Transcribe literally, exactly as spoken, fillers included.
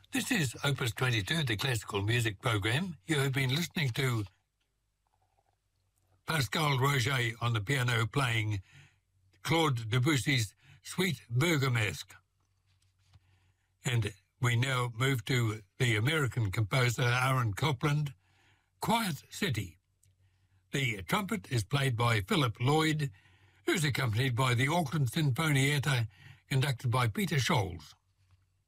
This is Opus twenty-two, the classical music program. You have been listening to Pascal Roger on the piano playing Claude Debussy's Suite Bergamasque. And we now move to the American composer Aaron Copland, Quiet City. The trumpet is played by Philip Lloyd, who's accompanied by the Auckland Sinfonietta, conducted by Peter Scholes.